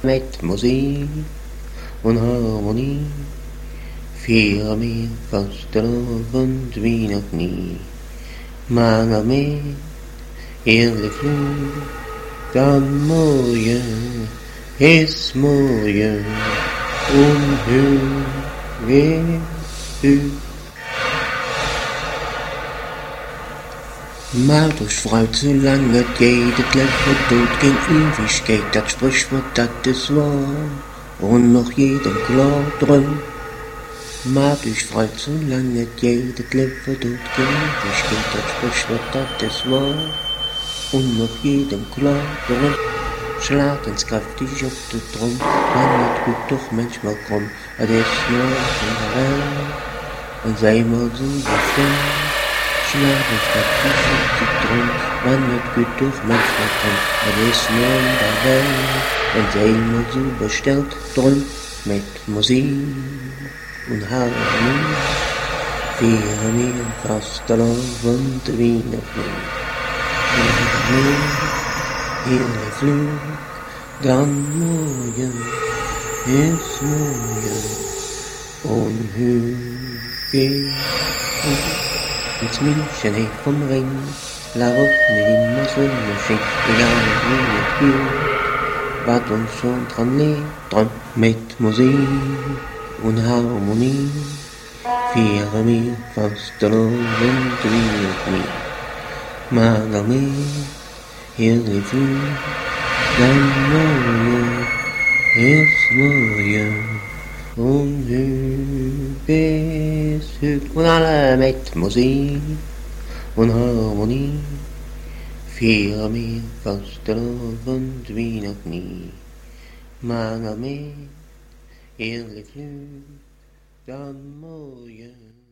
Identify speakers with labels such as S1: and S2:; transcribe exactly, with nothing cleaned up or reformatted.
S1: Met muziek en harmonie vieren meer vastelovend wie nog niet. Maar nog meer heerlijk vloed, dan mooie is mooie onheugelijk u. Maar dus fruit, zolang het geht, het leven doet geen Ewigkeit, dat Sprichwort, dat ist wahr, und noch jedem klar drum. Maar dus fruit, zolang het geht, het leven doet geen Ewigkeit, dat Sprichwort, dat ist wahr, und noch jedem klar drum. Slaat eens krachtig op de trom, maar het goed toch manchmal krom, het is nooit in de welt, en zij maar zo bevrijd. Slaat eens krachtig op de trom, maar het goed toch manchmal krom, het is nooit in de welt, en zij maar zo besteld, drum met muziek en harmonie, vieren meer vastelovend wie nog niet. Meer heerlijk vloed, dan mooie is mooie onheugelijk. Iets München heeft vom Ring, la route immer so machine, egal wie het geht, wat ons schon dran lebt, dran mit Musik und Harmonie, vieren wir vastelovend wie noch nie. Maar nog meer heerlijk vloed, dan mooie is mooie onheugelijk is het. En alle met muziek en harmonie vieren meer vastelovend wie nog niet. Maar nog meer heerlijk vloed, dan mooie